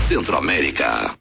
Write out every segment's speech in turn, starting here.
Centro-América.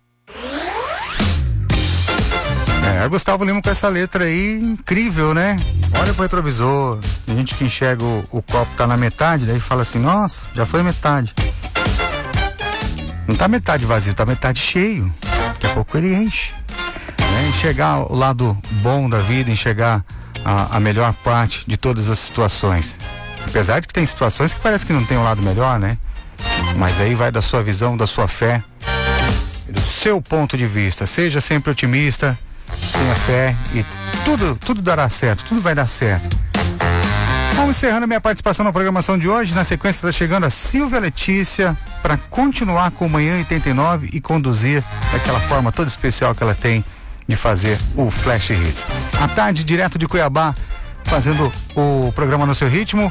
Gustavo Lima com essa letra aí, incrível, né? Olha pro retrovisor, tem gente que enxerga o copo tá na metade, daí fala assim, nossa, já foi metade. Não tá metade vazio, tá metade cheio. Daqui a pouco ele enche. Enxergar o lado bom da vida, enxergar a melhor parte de todas as situações. Apesar de que tem situações que parece que não tem um lado melhor, né? Mas aí vai da sua visão, da sua fé, do seu ponto de vista. Seja sempre otimista, tenha fé e tudo dará certo, tudo vai dar certo. Vamos encerrando a minha participação na programação de hoje. Na sequência está chegando a Silvia Letícia para continuar com o Manhã 89 e conduzir daquela forma toda especial que ela tem de fazer o Flash Hits. À tarde, direto de Cuiabá, fazendo o programa no seu ritmo,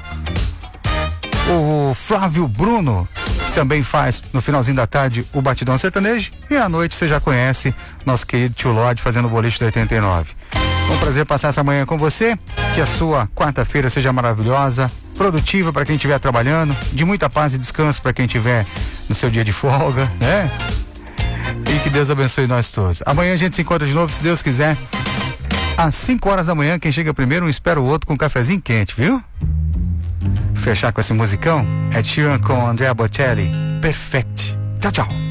o Flávio Bruno, que também faz no finalzinho da tarde o Batidão Sertanejo, e à noite você já conhece nosso querido Tio Lorde fazendo o boliche da 89. É um prazer passar essa manhã com você, que a sua quarta-feira seja maravilhosa, produtiva para quem estiver trabalhando, de muita paz e descanso para quem estiver no seu dia de folga, né? E que Deus abençoe nós todos. Amanhã a gente se encontra de novo, se Deus quiser, às 5 horas da manhã. Quem chega primeiro, um espera o outro com um cafezinho quente, viu? Fechar com esse musicão, Ed Sheeran com Andrea Bocelli. Perfect. Tchau, tchau.